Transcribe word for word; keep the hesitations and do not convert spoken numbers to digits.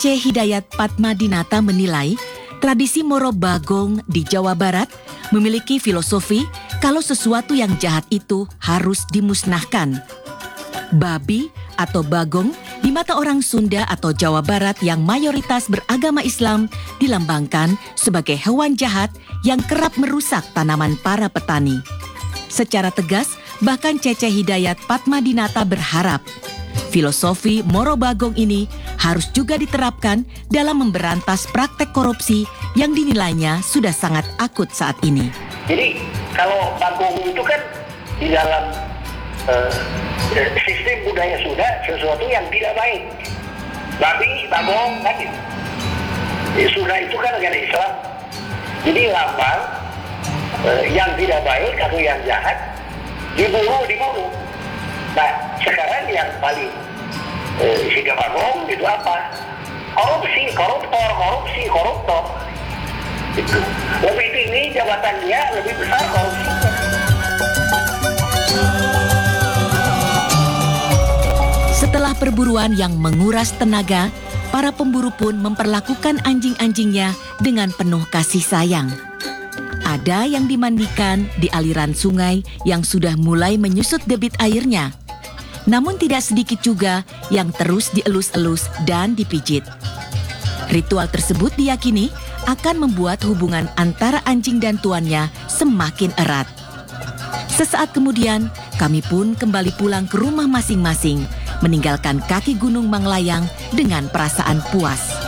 C. Hidayat Padmadinata menilai tradisi Moro Bagong di Jawa Barat memiliki filosofi kalau sesuatu yang jahat itu harus dimusnahkan. Babi atau bagong di mata orang Sunda atau Jawa Barat yang mayoritas beragama Islam dilambangkan sebagai hewan jahat yang kerap merusak tanaman para petani. Secara tegas, bahkan C C Hidayat Padmadinata berharap filosofi Moro Bagong ini harus juga diterapkan dalam memberantas praktek korupsi yang dinilainya sudah sangat akut saat ini. Jadi kalau Bagong itu kan di dalam uh, sistem budaya Sunda sesuatu yang tidak baik. Babi, Bagong, kan gitu. Di Sunda itu kan negara Islam. Jadi lambang uh, yang tidak baik atau yang jahat dibunuh, dibunuh. Nah sekarang yang paling Eh, sehingga Bagong itu apa? Korupsi, koruptor, korupsi, koruptor. Itu. Lebih tinggi jabatannya, lebih besar korupsinya. Setelah perburuan yang menguras tenaga, para pemburu pun memperlakukan anjing-anjingnya dengan penuh kasih sayang. Ada yang dimandikan di aliran sungai yang sudah mulai menyusut debit airnya. Namun tidak sedikit juga yang terus dielus-elus dan dipijit. Ritual tersebut diyakini akan membuat hubungan antara anjing dan tuannya semakin erat. Sesaat kemudian, kami pun kembali pulang ke rumah masing-masing, meninggalkan kaki Gunung Manglayang dengan perasaan puas.